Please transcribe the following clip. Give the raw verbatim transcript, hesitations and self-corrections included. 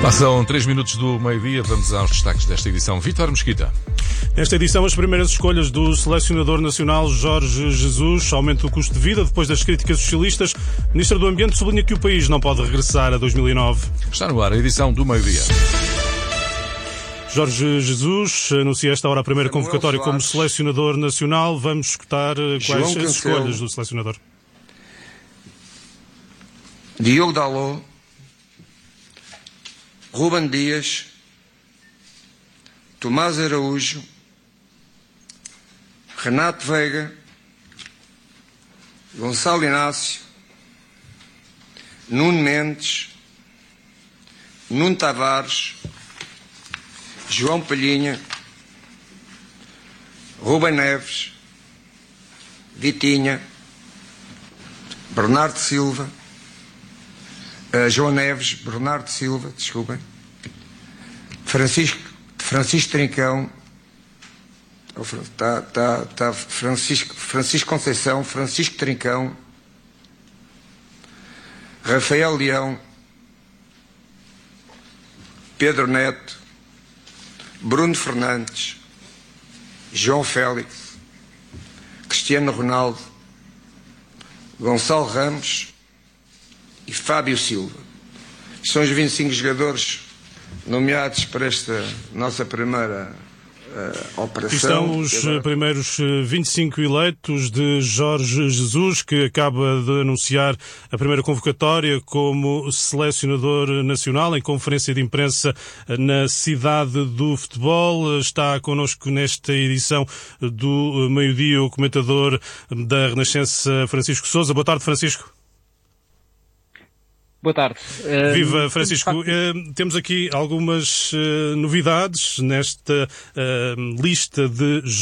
Passam três minutos do meio-dia, vamos aos destaques desta edição. Vítor Mesquita. Nesta edição, as primeiras escolhas do selecionador nacional Jorge Jesus. Aumento do custo de vida depois das críticas socialistas. O Ministro do Ambiente sublinha que o país não pode regressar a dois mil e nove. Está no ar a edição do meio-dia. Jorge Jesus anuncia esta hora a primeira convocatória como selecionador nacional. Vamos escutar quais as escolhas do selecionador. Diogo Dalot, Ruben Dias, Tomás Araújo, Renato Veiga, Gonçalo Inácio, Nuno Mendes, Nuno Tavares, João Palhinha, Rubem Neves, Vitinha, Bernardo Silva, uh, João Neves, Bernardo Silva, desculpem, Francisco, Francisco Trincão, está tá, tá, Francisco, Francisco Conceição, Francisco Trincão, Rafael Leão, Pedro Neto, Bruno Fernandes, João Félix, Cristiano Ronaldo, Gonçalo Ramos e Fábio Silva. São os vinte e cinco jogadores nomeados para esta nossa primeira uh, operação. Estão os agora... primeiros vinte e cinco eleitos de Jorge Jesus, que acaba de anunciar a primeira convocatória como selecionador nacional em conferência de imprensa na cidade do futebol. Está connosco nesta edição do meio-dia o comentador da Renascença, Francisco Sousa. Boa tarde, Francisco. Boa tarde. Uh, Viva, Francisco. Uh, temos aqui algumas uh, novidades nesta uh, lista de